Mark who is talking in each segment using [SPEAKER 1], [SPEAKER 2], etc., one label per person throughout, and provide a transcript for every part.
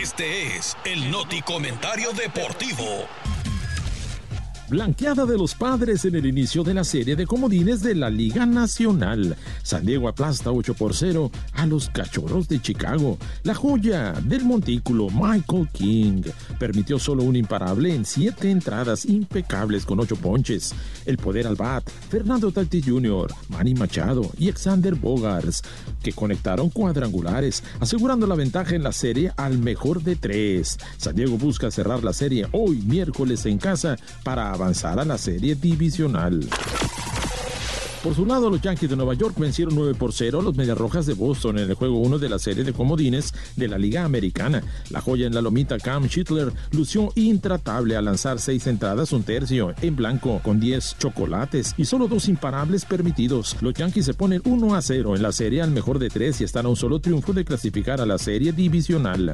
[SPEAKER 1] Este es el Noti Comentario Deportivo.
[SPEAKER 2] Blanqueada de los Padres en el inicio de la serie de comodines de la Liga Nacional. San Diego aplasta 8-0 a los Cachorros de Chicago. La joya del montículo, Michael King, permitió solo un imparable en 7 entradas impecables con 8 ponches. El poder al bat, Fernando Tatis Jr., Manny Machado y Xander Bogaerts, que conectaron cuadrangulares, asegurando la ventaja en la serie al mejor de 3. San Diego busca cerrar la serie hoy miércoles en casa para avanzar a la serie divisional. Por su lado, los Yankees de Nueva York vencieron 9-0 a los Medias Rojas de Boston en el juego 1 de la serie de comodines de la Liga Americana. La joya en la lomita, Cam Schittler, lució intratable al lanzar 6 entradas, un tercio en blanco con 10 chocolates y solo 2 imparables permitidos. Los Yankees se ponen 1-0 en la serie al mejor de 3 y están a un solo triunfo de clasificar a la serie divisional.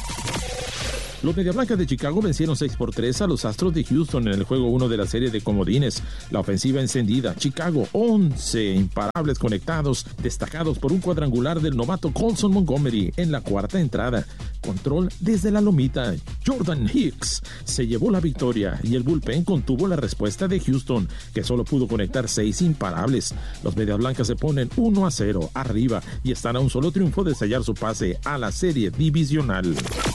[SPEAKER 2] Los Medias Blancas de Chicago vencieron 6-3 a los Astros de Houston en el juego 1 de la serie de comodines. La ofensiva encendida, Chicago 11 imparables conectados, destacados por un cuadrangular del novato Colson Montgomery en la cuarta entrada. Control desde la lomita, Jordan Hicks se llevó la victoria y el bullpen contuvo la respuesta de Houston, que solo pudo conectar 6 imparables. Los Medias Blancas se ponen 1-0 arriba y están a un solo triunfo de sellar su pase a la serie divisional.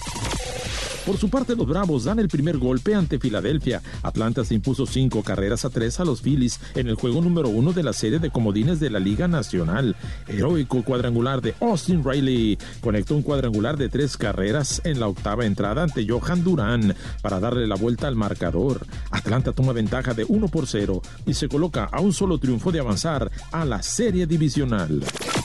[SPEAKER 2] Por su parte, los Bravos dan el primer golpe ante Filadelfia. Atlanta se impuso 5-3 a los Phillies en el juego número 1 de la serie de comodines de la Liga Nacional. Heroico cuadrangular de Austin Riley conectó un cuadrangular de 3 carreras en la octava entrada ante Johan Durán para darle la vuelta al marcador. Atlanta toma ventaja de 1-0 y se coloca a un solo triunfo de avanzar a la serie divisional.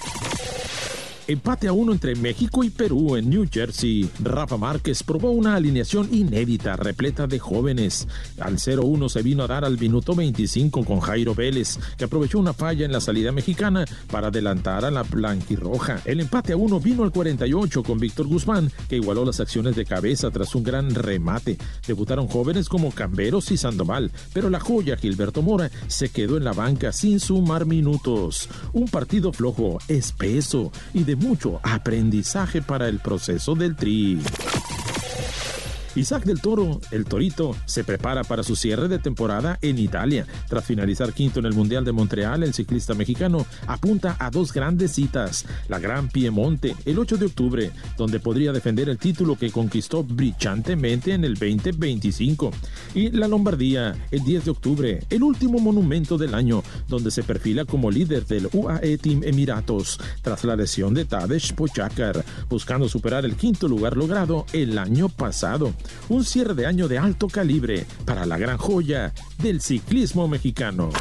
[SPEAKER 2] Empate a 1 entre México y Perú en New Jersey. Rafa Márquez probó una alineación inédita, repleta de jóvenes. Al 0-1 se vino a dar al minuto 25 con Jairo Vélez, que aprovechó una falla en la salida mexicana para adelantar a la blanquirroja. El empate a 1 vino al 48 con Víctor Guzmán, que igualó las acciones de cabeza tras un gran remate. Debutaron jóvenes como Camberos y Sandoval, pero la joya Gilberto Mora se quedó en la banca sin sumar minutos. Un partido flojo, espeso y de mucho aprendizaje para el proceso del Tri. Isaac del Toro, el Torito, se prepara para su cierre de temporada en Italia. Tras finalizar quinto en el Mundial de Montreal, el ciclista mexicano apunta a 2 grandes citas. La Gran Piemonte, el 8 de octubre, donde podría defender el título que conquistó brillantemente en el 2025. Y la Lombardía, el 10 de octubre, el último monumento del año, donde se perfila como líder del UAE Team Emiratos, tras la lesión de Tadej Pogačar, buscando superar el quinto lugar logrado el año pasado. Un cierre de año de alto calibre para la gran joya del ciclismo mexicano.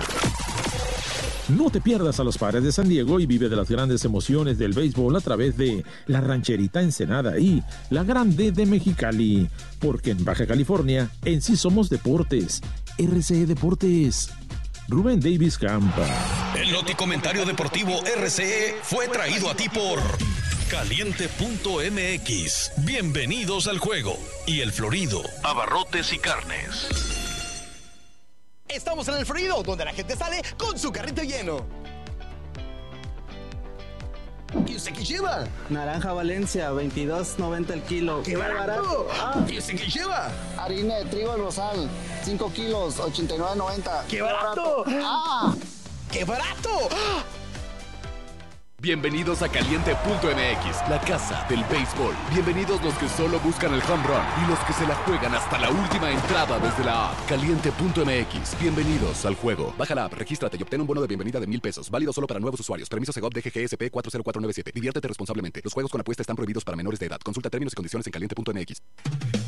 [SPEAKER 2] No te pierdas a los Padres de San Diego y vive de las grandes emociones del béisbol a través de la Rancherita Ensenada y la Grande de Mexicali, porque en Baja California en sí somos deportes. RCE Deportes. Rubén Davis Campa.
[SPEAKER 1] El Noti Comentario Deportivo RCE fue traído a ti por Caliente.mx. Bienvenidos al juego. Y El Florido, abarrotes y carnes.
[SPEAKER 3] Estamos en El Florido, donde la gente sale con su carrito lleno. ¿Y usted qué lleva?
[SPEAKER 4] Naranja Valencia, 22.90 el kilo.
[SPEAKER 3] ¡Qué barato! ¿Y usted qué lleva?
[SPEAKER 5] Harina de trigo Rosal, 5 kilos, 89.90.
[SPEAKER 3] ¡Qué barato! ¡Ah! ¡Qué barato! ¡Ah!
[SPEAKER 6] Bienvenidos a Caliente.mx, la casa del béisbol. Bienvenidos los que solo buscan el home run y los que se la juegan hasta la última entrada desde la app. Caliente.mx, bienvenidos al juego. Baja la app, regístrate y obtén un bono de bienvenida de $1,000. Válido solo para nuevos usuarios. Permiso Segov DGGSP 40497. Diviértete responsablemente. Los juegos con apuesta están prohibidos para menores de edad. Consulta términos y condiciones en Caliente.mx.